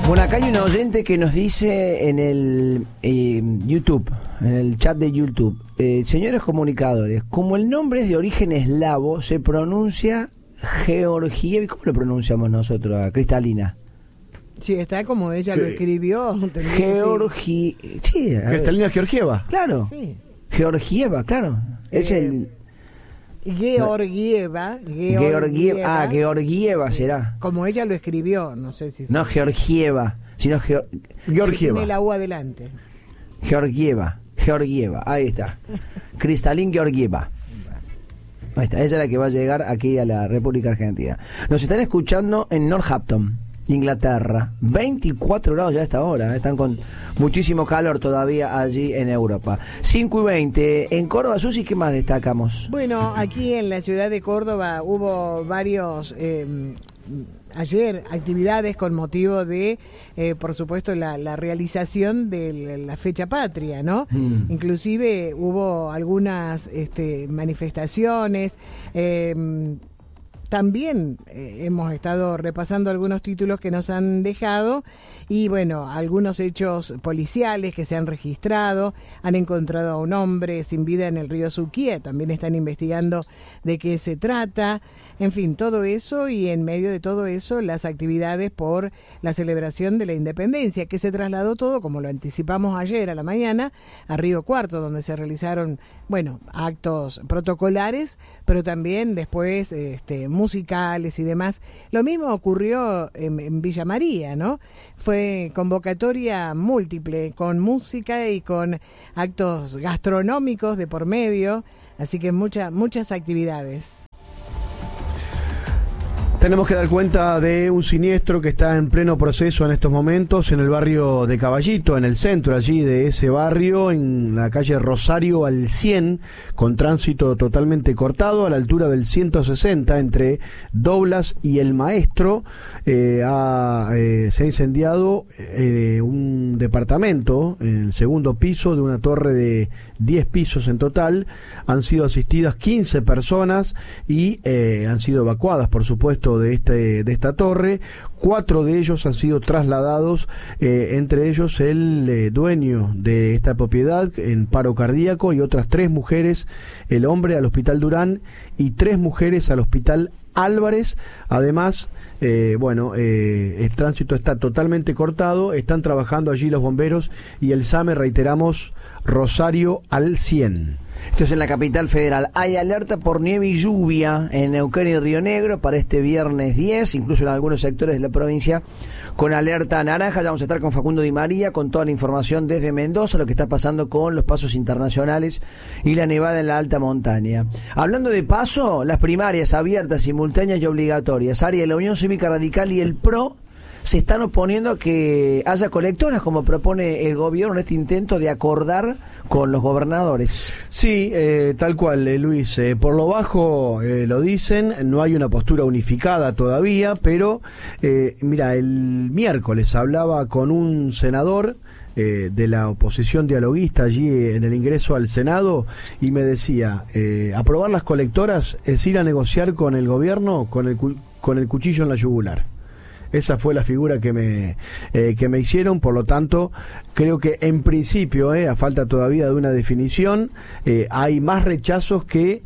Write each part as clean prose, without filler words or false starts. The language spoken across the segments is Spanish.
Bueno, acá hay un oyente que nos dice en el YouTube, en el chat de YouTube, señores comunicadores, como el nombre es de origen eslavo, se pronuncia Georgieva. ¿Cómo lo pronunciamos nosotros, Cristalina? Sí, está como ella lo escribió. Sí, Cristalina Georgieva. Claro. Sí. Georgieva, claro. Es el... Georgieva. Georgieva sí. Será. Como ella lo escribió, no sé si... No Georgieva, sino Georgieva. Tiene la U adelante. Georgieva, ahí está. Cristalina Georgieva. Ahí está, ella es la que va a llegar aquí a la República Argentina. Nos están escuchando en Northampton, Inglaterra. 24 grados ya a esta hora, están con muchísimo calor todavía allí en Europa. 5:20 en Córdoba. Susi, ¿qué más destacamos? Bueno, aquí en la ciudad de Córdoba hubo varios ayer actividades con motivo de por supuesto la realización de la fecha patria, ¿no? Inclusive hubo algunas manifestaciones. También hemos estado repasando algunos títulos que nos han dejado y bueno, algunos hechos policiales que se han registrado, han encontrado a un hombre sin vida en el río Suquía, también están investigando de qué se trata, en fin, todo eso y en medio de todo eso las actividades por la celebración de la independencia, que se trasladó todo, como lo anticipamos ayer a la mañana, a Río Cuarto, donde se realizaron, bueno, actos protocolares, pero también después musicales y demás. Lo mismo ocurrió en Villa María, ¿no? Fue convocatoria múltiple, con música y con actos gastronómicos de por medio, así que muchas actividades. Tenemos que dar cuenta de un siniestro que está en pleno proceso en estos momentos en el barrio de Caballito, en el centro allí de ese barrio, en la calle Rosario al 100, con tránsito totalmente cortado a la altura del 160 entre Doblas y El Maestro. Se ha incendiado un departamento en el segundo piso de una torre de 10 pisos en total. Han sido asistidas 15 personas y han sido evacuadas, por supuesto, de esta torre. 4 de ellos han sido trasladados, entre ellos el dueño de esta propiedad en paro cardíaco, y otras 3 mujeres, el hombre al Hospital Durán y 3 mujeres al Hospital Álvarez. Además, el tránsito está totalmente cortado, están trabajando allí los bomberos y el SAME, reiteramos, Rosario al 100. Esto es en la capital federal. Hay alerta por nieve y lluvia en Neuquén y Río Negro para este viernes 10, incluso en algunos sectores de la provincia con alerta naranja. Ya vamos a estar con Facundo Di María con toda la información desde Mendoza, lo que está pasando con los pasos internacionales y la nevada en la alta montaña. Hablando de paso, las primarias abiertas, simultáneas y obligatorias, área de la Unión Cívica Radical y el PRO se están oponiendo a que haya colectoras, como propone el gobierno en este intento de acordar con los gobernadores. Sí, tal cual, Luis. Por lo bajo lo dicen, no hay una postura unificada todavía, pero mira, el miércoles hablaba con un senador de la oposición dialoguista allí en el ingreso al Senado y me decía, aprobar las colectoras es ir a negociar con el gobierno con el cuchillo en la yugular. Esa fue la figura que me hicieron. Por lo tanto, creo que en principio, a falta todavía de una definición, hay más rechazos que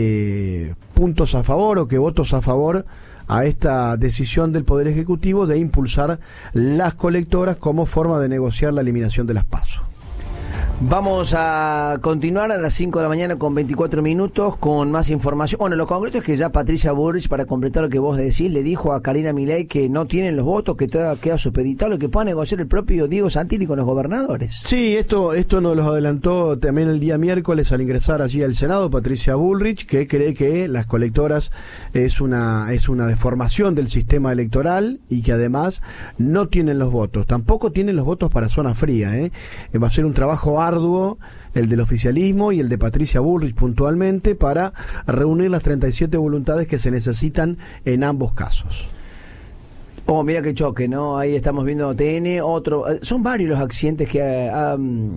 puntos a favor o que votos a favor a esta decisión del Poder Ejecutivo de impulsar las colectoras como forma de negociar la eliminación de las PASO. Vamos a continuar a las 5 de la mañana con 24 minutos con más información. Bueno, lo concreto es que ya Patricia Bullrich, para completar lo que vos decís, le dijo a Karina Milei que no tienen los votos, que todo queda supeditado, lo que pueda negociar el propio Diego Santilli con los gobernadores. Sí, esto nos lo adelantó también el día miércoles al ingresar allí al Senado Patricia Bullrich, que cree que las colectoras es una deformación del sistema electoral y que además no tienen los votos. Tampoco tienen los votos para zona fría. Va a ser un trabajo arduo el del oficialismo y el de Patricia Bullrich puntualmente para reunir las 37 voluntades que se necesitan en ambos casos. Oh, mira qué choque, ¿no? Ahí estamos viendo TN, otro. Son varios los accidentes que ha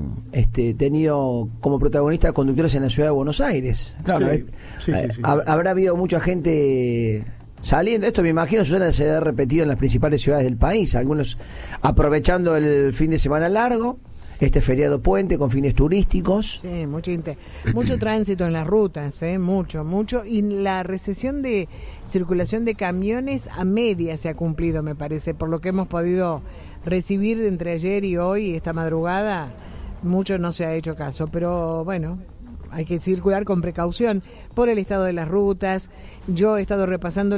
tenido como protagonistas conductores en la ciudad de Buenos Aires. Claro, sí. Habrá habido mucha gente saliendo. Esto me imagino se ha repetido en las principales ciudades del país, algunos aprovechando el fin de semana largo, este feriado puente con fines turísticos. Sí, mucho tránsito en las rutas, mucho, y la recesión de circulación de camiones a media se ha cumplido, me parece, por lo que hemos podido recibir entre ayer y hoy, esta madrugada, mucho no se ha hecho caso, pero bueno, hay que circular con precaución por el estado de las rutas. Yo he estado repasando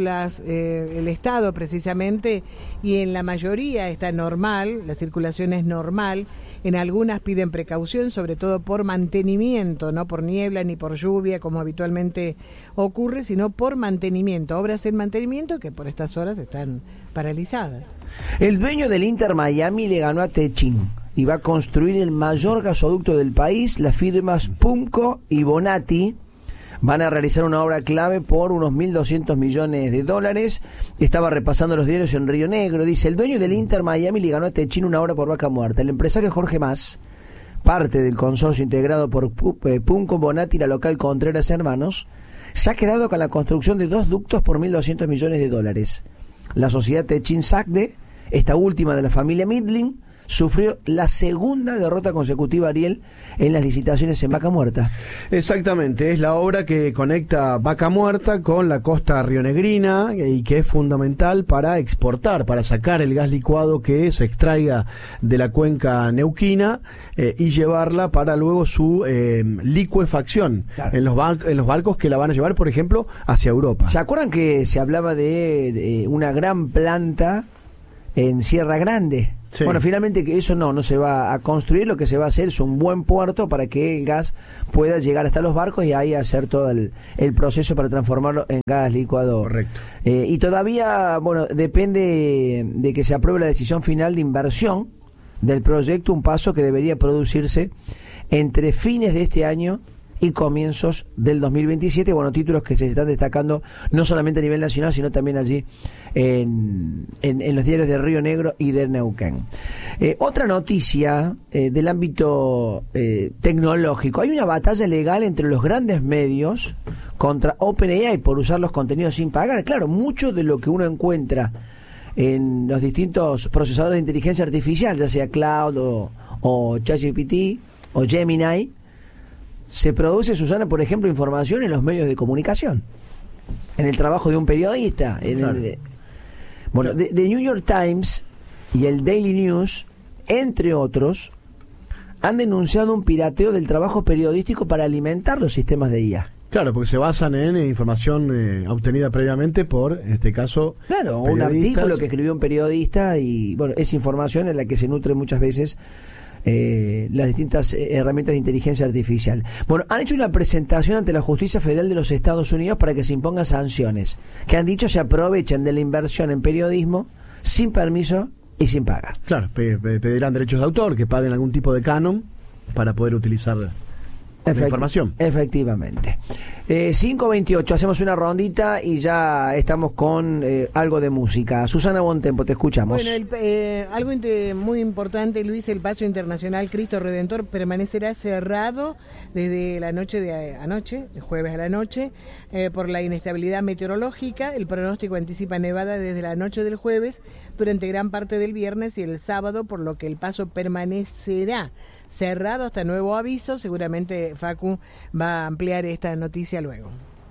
el estado precisamente, y en la mayoría está normal, la circulación es normal. En algunas piden precaución, sobre todo por mantenimiento, no por niebla ni por lluvia, como habitualmente ocurre, sino por mantenimiento, obras en mantenimiento que por estas horas están paralizadas. El dueño del Inter Miami le ganó a Techin y va a construir el mayor gasoducto del país. Las firmas Pumco y Bonatti van a realizar una obra clave por unos 1.200 millones de dólares. Estaba repasando los diarios en Río Negro. Dice, el dueño del Inter Miami le ganó a Techin una obra por vaca muerta. El empresario Jorge Mas, parte del consorcio integrado por Pumco, Bonatti y la local Contreras Hermanos, se ha quedado con la construcción de 2 ductos por 1.200 millones de dólares. La sociedad Techin Sacde, esta última de la familia Midling, sufrió la segunda derrota consecutiva, Ariel, en las licitaciones en Vaca Muerta. Exactamente, es la obra que conecta Vaca Muerta con la costa rionegrina y que es fundamental para exportar, para sacar el gas licuado que se extraiga de la cuenca neuquina y llevarla para luego su licuefacción, claro, en los barcos que la van a llevar, por ejemplo, hacia Europa. ¿Se acuerdan que se hablaba de una gran planta en Sierra Grande? Sí. Bueno, finalmente que eso no se va a construir. Lo que se va a hacer es un buen puerto para que el gas pueda llegar hasta los barcos y ahí hacer todo el proceso para transformarlo en gas licuado. Correcto. Y todavía, bueno, depende de que se apruebe la decisión final de inversión del proyecto, un paso que debería producirse entre fines de este año y comienzos del 2027. Bueno, títulos que se están destacando no solamente a nivel nacional, sino también allí en los diarios de Río Negro y de Neuquén. Otra noticia del ámbito tecnológico. Hay una batalla legal entre los grandes medios contra OpenAI por usar los contenidos sin pagar. Claro, mucho de lo que uno encuentra en los distintos procesadores de inteligencia artificial, ya sea Cloud o ChatGPT o Gemini, se produce, Susana, por ejemplo, información en los medios de comunicación, en el trabajo de un periodista. Claro. The New York Times y el Daily News, entre otros, han denunciado un pirateo del trabajo periodístico para alimentar los sistemas de IA. Claro, porque se basan en información obtenida previamente por, en este caso, claro, un artículo que escribió un periodista y, bueno, es información en la que se nutre muchas veces las distintas herramientas de inteligencia artificial. Bueno, han hecho una presentación ante la Justicia Federal de los Estados Unidos para que se impongan sanciones, que han dicho se aprovechan de la inversión en periodismo sin permiso y sin pagar. Claro, pedirán derechos de autor, que paguen algún tipo de canon para poder utilizar la información. Efectivamente. 5:28, hacemos una rondita y ya estamos con algo de música. Susana Bontempo, te escuchamos. Bueno, algo muy importante, Luis, el Paso Internacional Cristo Redentor permanecerá cerrado desde la noche de anoche, el jueves a la noche, por la inestabilidad meteorológica. El pronóstico anticipa nevada desde la noche del jueves durante gran parte del viernes y el sábado, por lo que el paso permanecerá cerrado hasta nuevo aviso. Seguramente Facu va a ampliar esta noticia luego.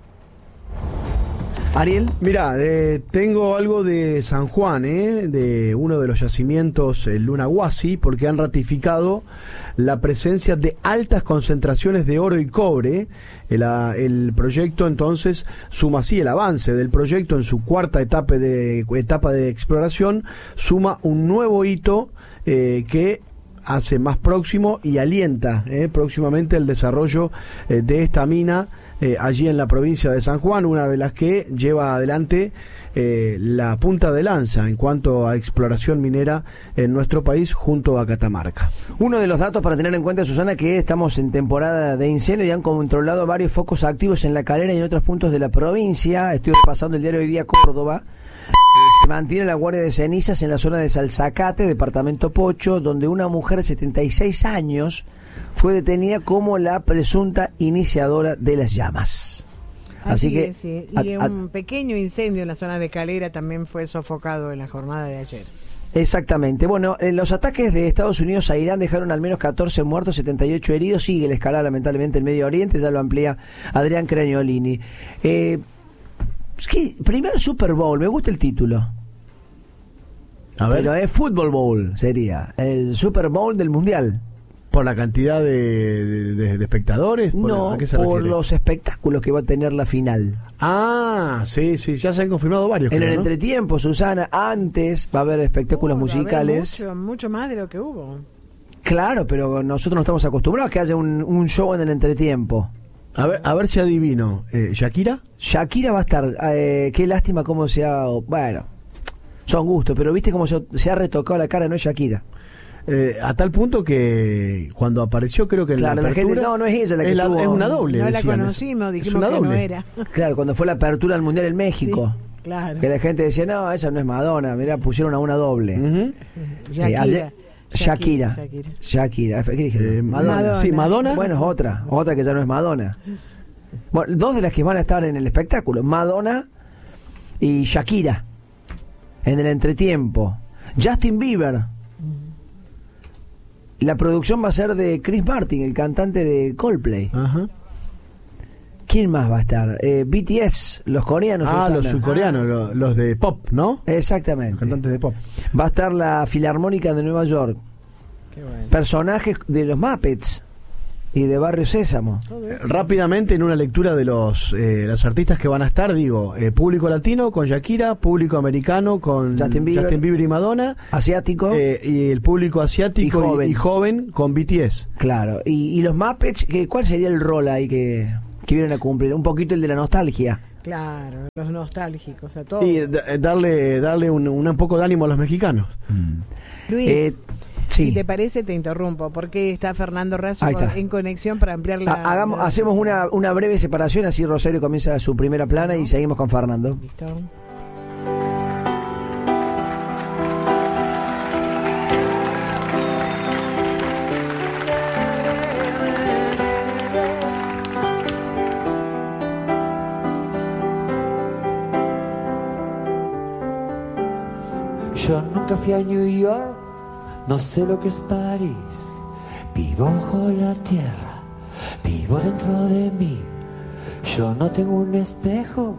Ariel. Mira, tengo algo de San Juan, de uno de los yacimientos, el Lunahuasi, porque han ratificado la presencia de altas concentraciones de oro y cobre. El proyecto entonces suma así, el avance del proyecto en su cuarta etapa de exploración suma un nuevo hito que hace más próximo y alienta próximamente el desarrollo de esta mina allí en la provincia de San Juan, una de las que lleva adelante la punta de lanza en cuanto a exploración minera en nuestro país junto a Catamarca. Uno de los datos para tener en cuenta, Susana, que estamos en temporada de incendio y han controlado varios focos activos en La Calera y en otros puntos de la provincia. Estoy repasando el diario Hoy Día Córdoba. Se mantiene la guardia de cenizas en la zona de Salzacate, departamento Pocho, donde una mujer de 76 años fue detenida como la presunta iniciadora de las llamas. Así que sí. Y un pequeño incendio en la zona de Calera también fue sofocado en la jornada de ayer. Exactamente. Bueno, los ataques de Estados Unidos a Irán dejaron al menos 14 muertos, 78 heridos. Sigue la escalada lamentablemente en Medio Oriente, ya lo amplía Adrián Craniolini. Es que primer Super Bowl, me gusta el título. A ver. Pero es Football Bowl, sería el Super Bowl del Mundial. ¿Por la cantidad de espectadores? No, ¿a qué se por refiere? los espectáculos que va a tener la final. Ah, sí, ya se han confirmado varios. En creo, el ¿no? entretiempo, Susana, antes va a haber espectáculos musicales. Mucho más de lo que hubo. Claro, pero nosotros no estamos acostumbrados a que haya un show en el entretiempo. A ver si adivino. ¿Shakira? Shakira va a estar. Qué lástima cómo se ha... Bueno, son gustos, pero viste cómo se ha retocado la cara, no es Shakira. A tal punto que cuando apareció, creo que en Claro, la apertura... gente, no es ella la que estuvo... es una doble. No la decían. conocimos, Es dijimos una que doble. no era. Claro, cuando fue la apertura del Mundial en México. Sí, claro. Que la gente decía, no, esa no es Madonna, mirá, pusieron a una doble. Ujú. Shakira. ¿Qué dije? Madonna. Sí, Madonna. Bueno, es otra que ya no es Madonna. Bueno, dos de las que van a estar en el espectáculo, Madonna y Shakira, en el entretiempo. Justin Bieber. La producción va a ser de Chris Martin, el cantante de Coldplay. Ajá. ¿Quién más va a estar? BTS, los coreanos. Ah, Susana. los surcoreanos, los de pop, ¿no? Exactamente. Los cantantes de pop. Va a estar la Filarmónica de Nueva York. Qué bueno. Personajes de los Muppets y de Barrio Sésamo. Rápidamente, en una lectura de los artistas que van a estar, digo, público latino con Shakira, público americano con Justin Bieber y Madonna, Asiático. y el público asiático Y y joven con BTS. Claro. Y los Muppets, ¿cuál sería el rol ahí que vienen a cumplir? Un poquito el de la nostalgia. Claro, los nostálgicos, a todos. Y darle un poco de ánimo a los mexicanos. Luis, sí. si te parece, te interrumpo, porque está Fernando Razo Ahí está. en conexión para ampliar la... Hacemos una breve separación, así Rosario comienza su primera plana y seguimos con Fernando. Listo. Yo nunca fui a New York, no sé lo que es París. Vivo bajo la tierra, vivo dentro de mí. Yo no tengo un espejo.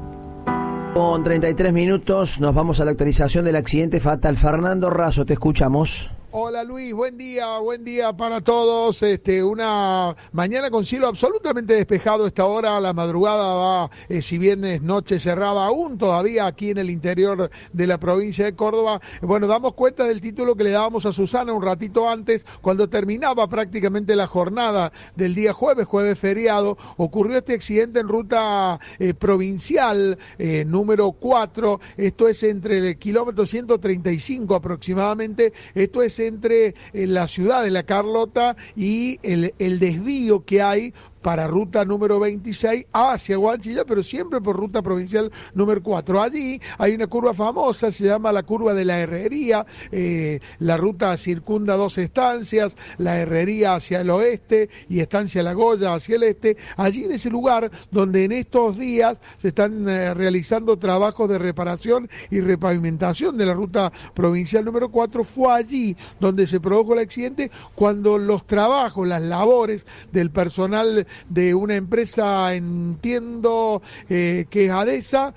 Con 33 minutos nos vamos a la actualización del accidente fatal. Fernando Razo, te escuchamos. Hola Luis, buen día para todos. Una mañana con cielo absolutamente despejado. Esta hora, la madrugada va, si bien es noche cerrada aún todavía aquí en el interior de la provincia de Córdoba. Bueno, damos cuenta del título que le dábamos a Susana un ratito antes, cuando terminaba prácticamente la jornada del día jueves feriado. Ocurrió este accidente en ruta provincial número 4. Esto es entre el kilómetro 135 aproximadamente. Esto es entre la ciudad de La Carlota y el desvío que hay para ruta número 26 hacia Guanchilla, pero siempre por ruta provincial número 4. Allí hay una curva famosa, se llama la curva de la Herrería. La ruta circunda 2 estancias, la Herrería hacia el oeste y Estancia La Goya hacia el este. Allí en ese lugar donde en estos días se están realizando trabajos de reparación y repavimentación de la ruta provincial número 4, fue allí donde se produjo el accidente, cuando los trabajos, las labores del personal de una empresa, entiendo que es ADESA,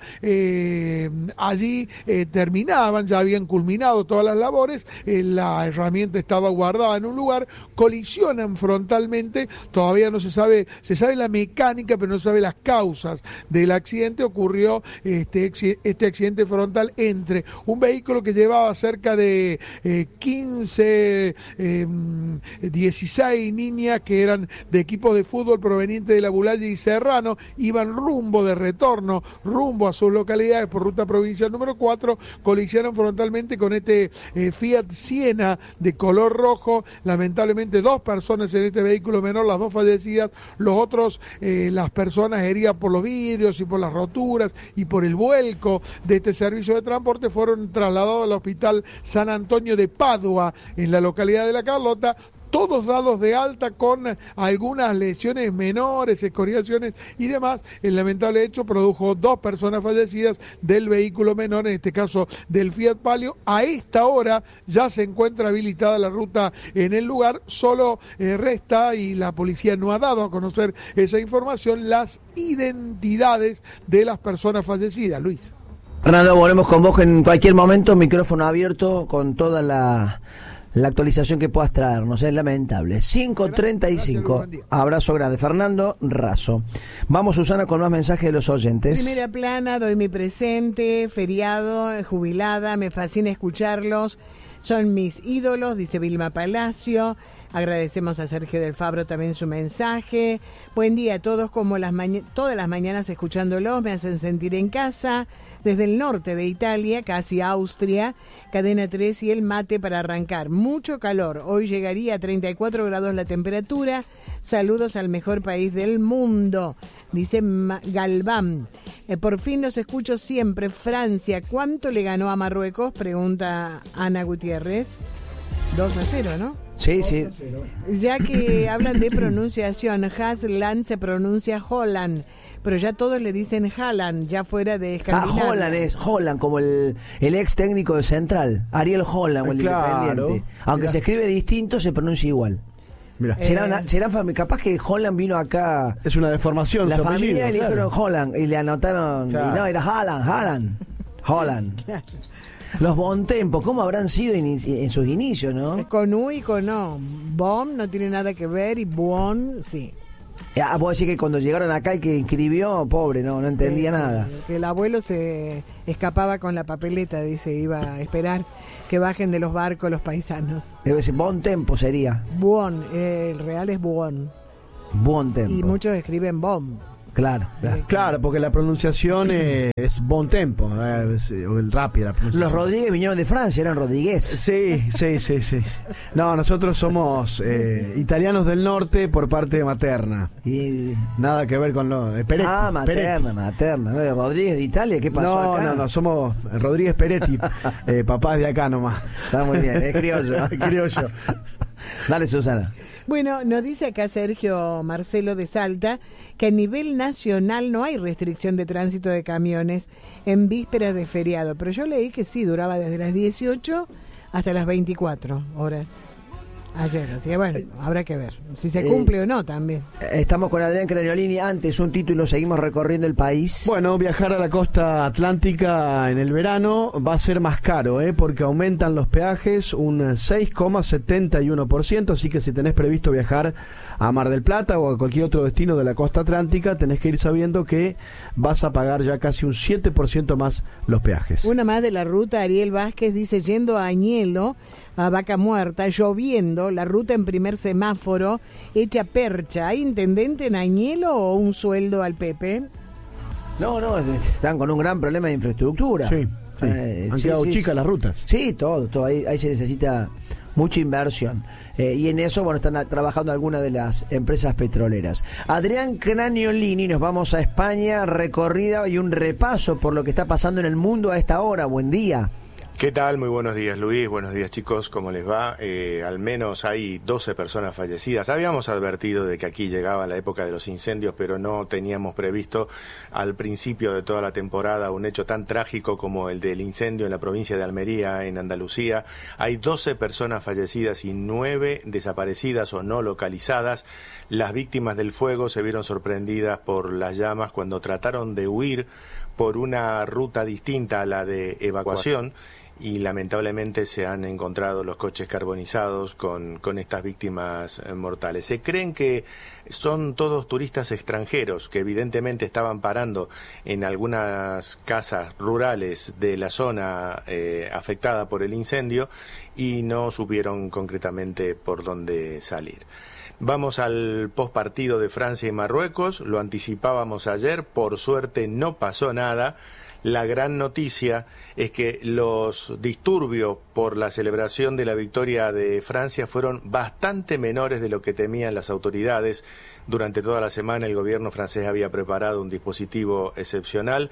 allí terminaban, ya habían culminado todas las labores, la herramienta estaba guardada en un lugar, colisionan frontalmente, todavía no se sabe la mecánica, pero no se sabe las causas del accidente. Ocurrió este accidente frontal entre un vehículo que llevaba cerca de 15, 16 niñas que eran de equipos de fútbol proveniente de La Bulaya y Serrano, iban rumbo a sus localidades por ruta provincial número 4, colisionaron frontalmente con este Fiat Siena de color rojo. Lamentablemente 2 personas en este vehículo menor, las 2 fallecidas, los otros, las personas heridas por los vidrios y por las roturas y por el vuelco de este servicio de transporte, fueron trasladados al Hospital San Antonio de Padua en la localidad de La Carlota. todos dados de alta con algunas lesiones menores, escoriaciones y demás. El lamentable hecho produjo 2 personas fallecidas del vehículo menor, en este caso del Fiat Palio. A esta hora ya se encuentra habilitada la ruta en el lugar, solo resta, y la policía no ha dado a conocer esa información, las identidades de las personas fallecidas. Luis. Fernando, volvemos con vos en cualquier momento, micrófono abierto con toda la actualización que puedas traernos, es lamentable. 5:35, gracias, abrazo grande. Fernando Razo. Vamos, Susana, con más mensajes de los oyentes. Primera plana, doy mi presente, feriado, jubilada, me fascina escucharlos, son mis ídolos, dice Vilma Palacio. Agradecemos a Sergio del Fabro también su mensaje. Buen día a todos, como todas las mañanas escuchándolos, me hacen sentir en casa. Desde el norte de Italia, casi Austria, cadena 3 y el mate para arrancar. Mucho calor, hoy llegaría a 34 grados la temperatura. Saludos al mejor país del mundo, dice Galván. Por fin los escucho siempre. Francia, ¿cuánto le ganó a Marruecos? Pregunta Ana Gutiérrez. 2-0, ¿no? Sí, sí. Ya que hablan de pronunciación, Hasland se pronuncia Holland, pero ya todos le dicen Haaland, ya fuera de Escandinavia. Holland es Holland, como el ex técnico de Central, Ariel Holland, o el Independiente. Aunque se escribe distinto, se pronuncia igual. Mira. Capaz que Holland vino acá. Es una deformación. La su familia apellido, le dijeron Holland y le anotaron. Claro. Y no, era Holland. Claro. Los Bontempo, ¿cómo habrán sido en sus inicios, no? Con U y con O. Bom no tiene nada que ver y Buon sí. Puedo decir que cuando llegaron acá el que escribió, pobre, no entendía nada. Que el abuelo se escapaba con la papeleta, dice, iba a esperar que bajen de los barcos los paisanos. Debe ser Bontempo sería. Buon, el real es Buon. Bontempo. Y muchos escriben Bom. Claro, porque la pronunciación es bon tempo, rápida. Los Rodríguez vinieron de Francia, eran Rodríguez. Sí. No, nosotros somos italianos del norte por parte materna. Nada que ver con lo de Peretti. Materna. ¿No? De Rodríguez de Italia, ¿qué pasó acá? No, somos Rodríguez Peretti, papás de acá nomás. Está muy bien, es criollo. Criollo. Dale, Susana. Bueno, nos dice acá Sergio Marcelo de Salta que a nivel nacional no hay restricción de tránsito de camiones en vísperas de feriado, pero yo leí que sí, duraba desde las 18 hasta las 24 horas ayer, así que bueno, habrá que ver si se cumple o no también. Estamos con Adrián Craniolini, antes un título, seguimos recorriendo el país. Bueno, viajar a la costa atlántica en el verano va a ser más caro, porque aumentan los peajes un 6,71%, así que si tenés previsto viajar a Mar del Plata o a cualquier otro destino de la costa atlántica, tenés que ir sabiendo que vas a pagar ya casi un 7% más los peajes. Una más de la ruta, Ariel Vázquez dice, yendo a Añelo, a Vaca Muerta, lloviendo, la ruta en primer semáforo, hecha percha. ¿Hay intendente en Añelo o un sueldo al Pepe? No, están con un gran problema de infraestructura. Sí. Han quedado chicas las rutas. Sí, todo ahí se necesita mucha inversión. Y en eso, están trabajando algunas de las empresas petroleras. Adrián Craniolini, nos vamos a España, recorrida y un repaso por lo que está pasando en el mundo a esta hora. Buen día. ¿Qué tal? Muy buenos días, Luis. Buenos días, chicos. ¿Cómo les va? Al menos hay 12 personas fallecidas. Habíamos advertido de que aquí llegaba la época de los incendios, pero no teníamos previsto al principio de toda la temporada un hecho tan trágico como el del incendio en la provincia de Almería, en Andalucía. Hay 12 personas fallecidas y 9 desaparecidas o no localizadas. Las víctimas del fuego se vieron sorprendidas por las llamas cuando trataron de huir por una ruta distinta a la de evacuación. Y lamentablemente se han encontrado los coches carbonizados con estas víctimas mortales. Se creen que son todos turistas extranjeros que evidentemente estaban parando en algunas casas rurales de la zona afectada por el incendio y no supieron concretamente por dónde salir. Vamos al postpartido de Francia y Marruecos, lo anticipábamos ayer, por suerte no pasó nada. La gran noticia es que los disturbios por la celebración de la victoria de Francia fueron bastante menores de lo que temían las autoridades. Durante toda la semana el gobierno francés había preparado un dispositivo excepcional.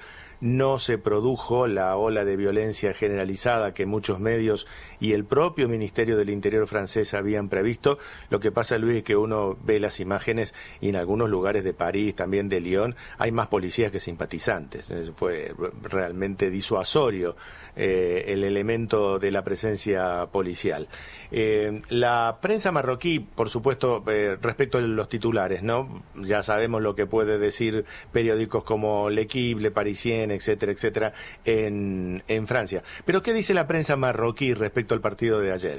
no se produjo la ola de violencia generalizada que muchos medios y el propio Ministerio del Interior francés habían previsto. Lo que pasa, Luis, es que uno ve las imágenes y en algunos lugares de París, también de Lyon, hay más policías que simpatizantes. Fue realmente disuasorio el elemento de la presencia policial. La prensa marroquí, por supuesto, respecto a los titulares, ¿no? Ya sabemos lo que puede decir periódicos como L'Equipe, Le Parisien, etcétera, etcétera, en Francia. Pero ¿qué dice la prensa marroquí respecto al partido de ayer?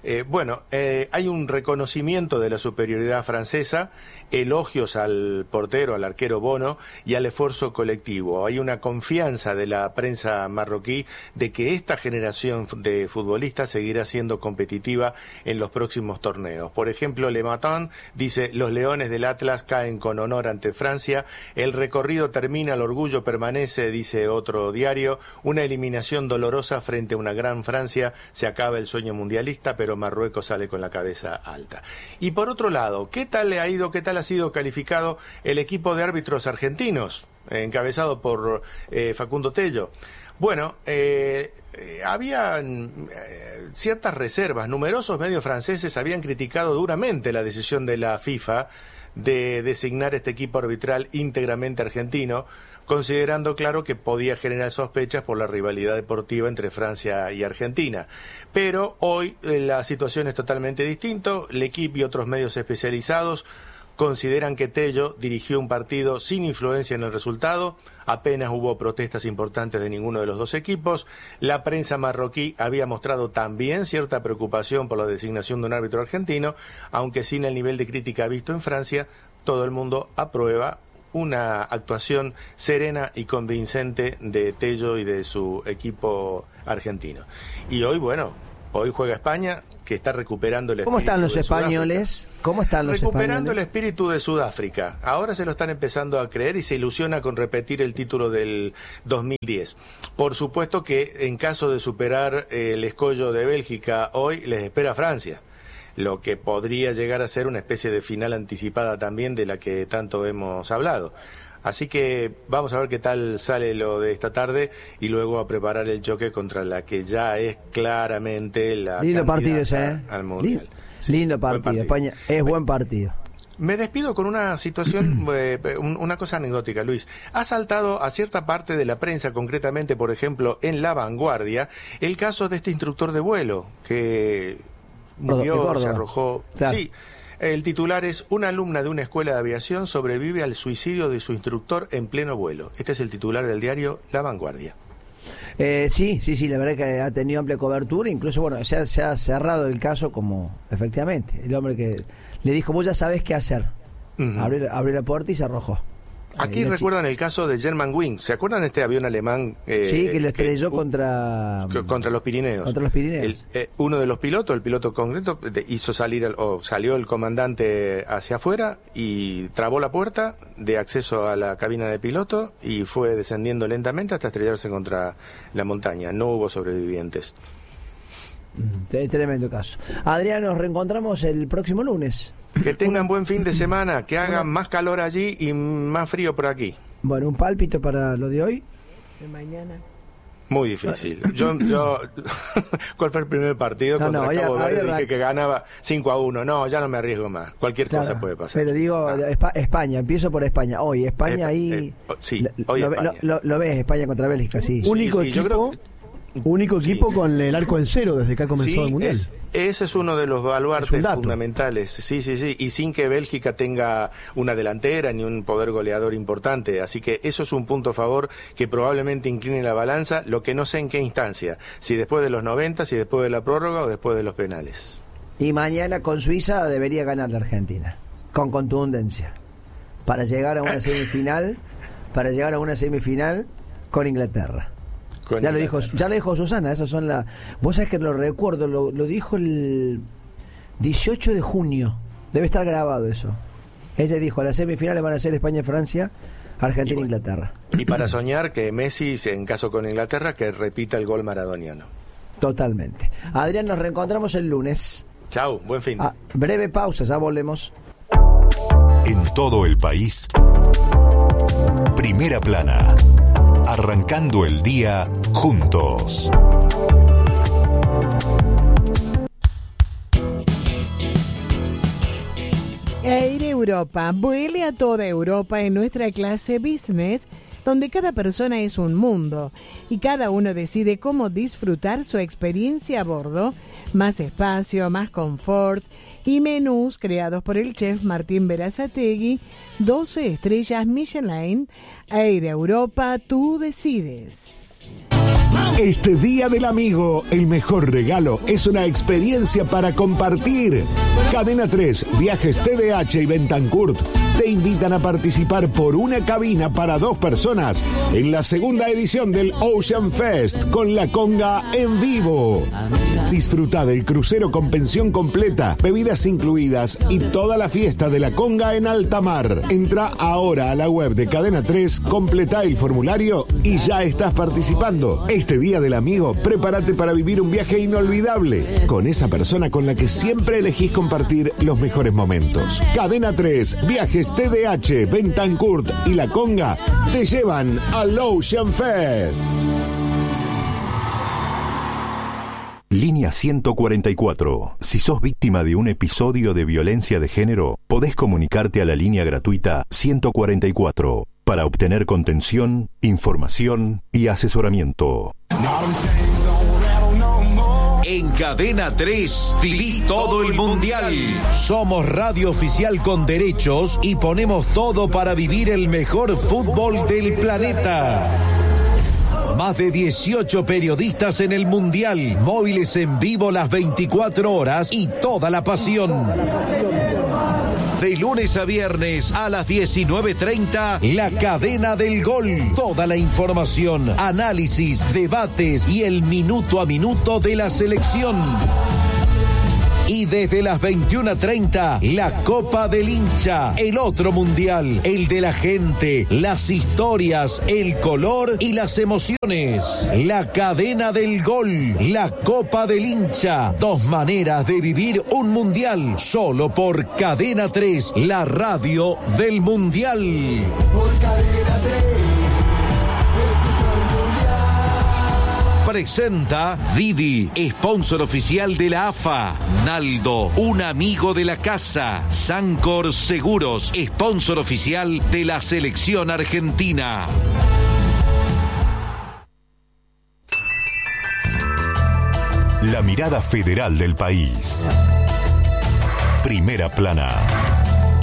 Hay un reconocimiento de la superioridad francesa, elogios al portero, al arquero Bono y al esfuerzo colectivo. Hay una confianza de la prensa marroquí de que esta generación de futbolistas seguirá siendo competitiva en los próximos torneos. Por ejemplo, Le Matin dice: los Leones del Atlas caen con honor ante Francia, el recorrido termina, el orgullo permanece, dice otro diario, una eliminación dolorosa frente a una gran Francia, se acaba el sueño mundialista, pero Marruecos sale con la cabeza alta. Y por otro lado, ¿qué tal le ha ido, qué tal ha sido calificado el equipo de árbitros argentinos, encabezado por Facundo Tello? Bueno, había ciertas reservas. Numerosos medios franceses habían criticado duramente la decisión de la FIFA de designar este equipo arbitral íntegramente argentino, considerando, claro, que podía generar sospechas por la rivalidad deportiva entre Francia y Argentina. Pero hoy la situación es totalmente distinta. L'Equipe y otros medios especializados consideran que Tello dirigió un partido sin influencia en el resultado, apenas hubo protestas importantes de ninguno de los dos equipos. La prensa marroquí había mostrado también cierta preocupación por la designación de un árbitro argentino, aunque sin el nivel de crítica visto en Francia. Todo el mundo aprueba una actuación serena y convincente de Tello y de su equipo argentino. Y hoy juega España, que está recuperando el espíritu. ¿Cómo están los españoles? ¿Cómo están los recuperando españoles? El espíritu de Sudáfrica. Ahora se lo están empezando a creer y se ilusiona con repetir el título del 2010. Por supuesto que en caso de superar el escollo de Bélgica hoy, les espera Francia, lo que podría llegar a ser una especie de final anticipada también de la que tanto hemos hablado. Así que vamos a ver qué tal sale lo de esta tarde y luego a preparar el choque contra la que ya es claramente la lindo partido ese, al Mundial. Lindo partido. España es buen partido. Me despido con una situación, una cosa anecdótica, Luis. Ha saltado a cierta parte de la prensa, concretamente, por ejemplo, en La Vanguardia, el caso de este instructor de vuelo que murió, se arrojó. Claro. Sí. El titular es: una alumna de una escuela de aviación sobrevive al suicidio de su instructor en pleno vuelo. Este es el titular del diario La Vanguardia. Sí, la verdad que ha tenido amplia cobertura, incluso se ha cerrado el caso como, efectivamente, el hombre que le dijo: vos ya sabés qué hacer. Uh-huh. Abrió la puerta y se arrojó. Aquí recuerdan el caso de Germanwings. ¿Se acuerdan de este avión alemán? Sí, que lo estrelló contra los Pirineos. Contra los Pirineos. Uno de los pilotos, el piloto concreto, salió el comandante hacia afuera y trabó la puerta de acceso a la cabina de piloto y fue descendiendo lentamente hasta estrellarse contra la montaña. No hubo sobrevivientes. Tremendo caso. Adrián, nos reencontramos el próximo lunes. Que tengan buen fin de semana, que haga más calor allí y más frío por aquí. Bueno, un pálpito para lo de hoy. De mañana. Muy difícil. Yo ¿cuál fue el primer partido? Contra Cabo Verde dije que ganaba 5-1. No, ya no me arriesgo más. Cualquier cosa puede pasar. Pero digo, España, empiezo por España. Hoy, España ahí... sí, hoy España. Lo ves, España contra Bélgica, sí. Único equipo con el arco en cero desde que ha comenzado el Mundial. Ese es uno de los baluartes fundamentales. Sí. Y sin que Bélgica tenga una delantera ni un poder goleador importante. Así que eso es un punto a favor que probablemente incline la balanza. Lo que no sé en qué instancia. Si después de los 90, si después de la prórroga o después de los penales. Y mañana con Suiza debería ganar la Argentina. Con contundencia. Para llegar a una semifinal. Con Inglaterra. Ya lo dijo Susana, esas son las... Vos sabés que lo recuerdo, lo dijo el 18 de junio, debe estar grabado eso. Ella dijo: las semifinales van a ser España y Francia, Argentina e Inglaterra. Y para soñar que Messi, en caso con Inglaterra, que repita el gol maradoniano. Totalmente. Adrián, nos reencontramos el lunes. Chau, buen fin. Breve pausa, ya volvemos. En todo el país, Primera Plana, Arrancando el día juntos. Air Europa, vuele a toda Europa en nuestra clase Business, donde cada persona es un mundo y cada uno decide cómo disfrutar su experiencia a bordo. Más espacio, más confort y menús creados por el chef Martín Berazategui, 12 estrellas Michelin. Air Europa, tú decides. Este Día del Amigo, el mejor regalo es una experiencia para compartir. Cadena 3, Viajes TDH y Bentancurt te invitan a participar por una cabina para 2 personas en la segunda edición del Ocean Fest con La Conga en vivo. Disfruta del crucero con pensión completa, bebidas incluidas y toda la fiesta de La Conga en alta mar. Entra ahora a la web de Cadena 3, completa el formulario y ya estás participando. Este Día del Amigo, prepárate para vivir un viaje inolvidable con esa persona con la que siempre elegís compartir los mejores momentos. Cadena 3, Viajes TDH, Bentancurt y La Conga te llevan al Ocean Fest. Línea 144. Si sos víctima de un episodio de violencia de género, podés comunicarte a la línea gratuita 144 para obtener contención, información y asesoramiento. En Cadena 3, viví todo el Mundial. Somos radio oficial con derechos y ponemos todo para vivir el mejor fútbol del planeta. Más de 18 periodistas en el Mundial, móviles en vivo las 24 horas y toda la pasión. De lunes a viernes a las 19:30, La Cadena del Gol. Toda la información, análisis, debates y el minuto a minuto de la selección. Y desde las 21:30, la Copa del Hincha, el otro mundial, el de la gente, las historias, el color y las emociones. La Cadena del Gol, la Copa del Hincha, 2 maneras de vivir un mundial, solo por Cadena 3, la radio del mundial. Por Cadena 3. Presenta Didi, sponsor oficial de la AFA. Naldo, un amigo de la casa. Sancor Seguros, sponsor oficial de la selección argentina. La mirada federal del país. Primera plana.